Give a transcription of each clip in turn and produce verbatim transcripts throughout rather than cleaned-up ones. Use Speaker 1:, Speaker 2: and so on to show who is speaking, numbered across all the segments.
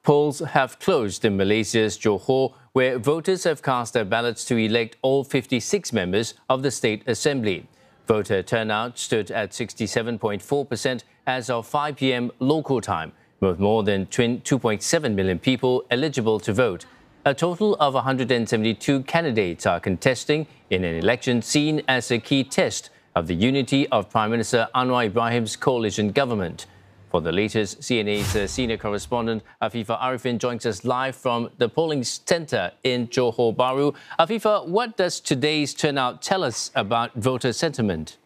Speaker 1: Polls have closed in Malaysia's Johor, where voters have cast their ballots to elect all fifty-six members of the State Assembly. Voter turnout stood at sixty-seven point four percent as of five p m local time, with more than two point seven million people eligible to vote. A total of one hundred seventy-two candidates are contesting in an election seen as a key test of the unity of Prime Minister Anwar Ibrahim's coalition government. For the latest, C N A's uh, senior correspondent Afifah Arifin joins us live from the polling centre in Johor Bahru. Afifah, what does today's turnout tell us about voter sentiment?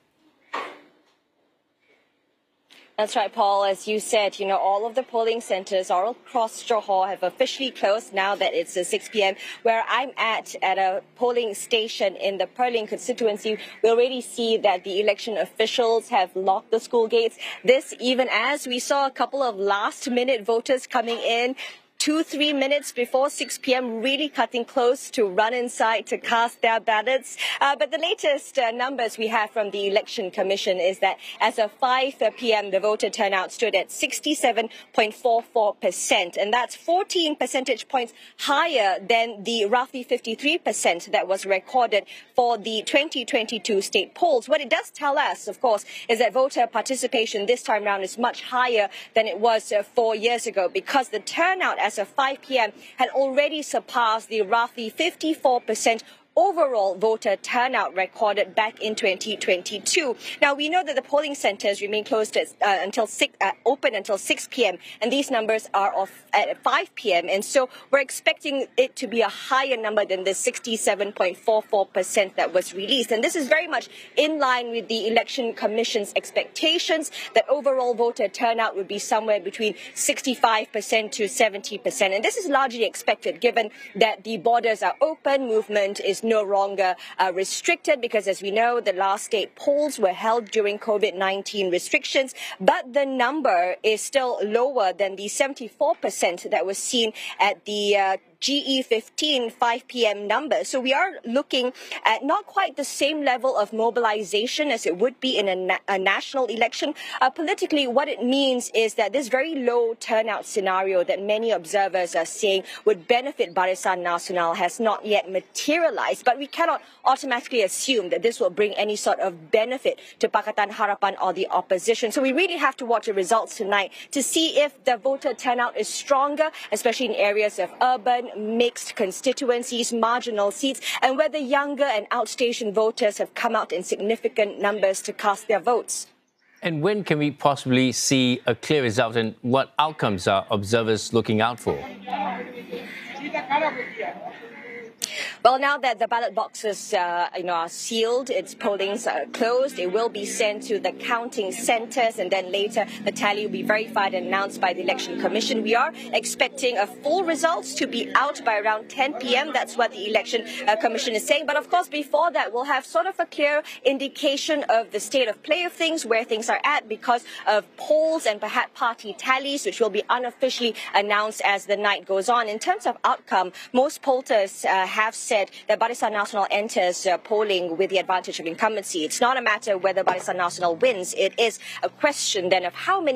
Speaker 2: That's right, Paul. As you said, you know, all of the polling centres all across Johor have officially closed now that it's uh, six p m Where I'm at, at a polling station in the Perling constituency, we already see that the election officials have locked the school gates. This even as we saw a couple of last-minute voters coming in two, three minutes before six p m, really cutting close to run inside to cast their ballots. Uh, but the latest uh, numbers we have from the Election Commission is that as of five p m, the voter turnout stood at sixty-seven point four four percent, and that's fourteen percentage points higher than the roughly fifty-three percent that was recorded for the twenty twenty-two state polls. What it does tell us, of course, is that voter participation this time round is much higher than it was uh, four years ago, because the turnout as of five p m had already surpassed the roughly fifty-four percent overall voter turnout recorded back in twenty twenty-two. Now, we know that the polling centres remain closed at, uh, until six, uh, open until six p m, and these numbers are off at five p m, and so we're expecting it to be a higher number than the sixty-seven point four four percent that was released. And this is very much in line with the Election Commission's expectations that overall voter turnout would be somewhere between sixty-five percent to seventy percent. And this is largely expected given that the borders are open, movement is no longer uh, restricted, because as we know, the last state polls were held during COVID nineteen restrictions, but the number is still lower than the seventy-four percent that was seen at the uh, G E fifteen five p m number. So we are looking at not quite the same level of mobilization as it would be in a, na a national election. Uh, politically, what it means is that this very low turnout scenario that many observers are saying would benefit Barisan Nasional has not yet materialized. But we cannot automatically assume that this will bring any sort of benefit to Pakatan Harapan or the opposition. So we really have to watch the results tonight to see if the voter turnout is stronger, especially in areas of urban, mixed constituencies, marginal seats, and whether younger and outstation voters have come out in significant numbers to cast their votes.
Speaker 1: And when can we possibly see a clear result, and what outcomes are observers looking out for?
Speaker 2: Well, now that the ballot boxes uh, you know, are sealed, its pollings are closed, it will be sent to the counting centres, and then later the tally will be verified and announced by the Election Commission. We are expecting a full results to be out by around ten p m That's what the Election uh, Commission is saying. But of course, before that, we'll have sort of a clear indication of the state of play of things, where things are at, because of polls and perhaps party tallies, which will be unofficially announced as the night goes on. In terms of outcome, most pollsters uh, have said that Barisan Nasional enters uh, polling with the advantage of incumbency. It's not a matter whether Barisan Nasional wins. It is a question then of how many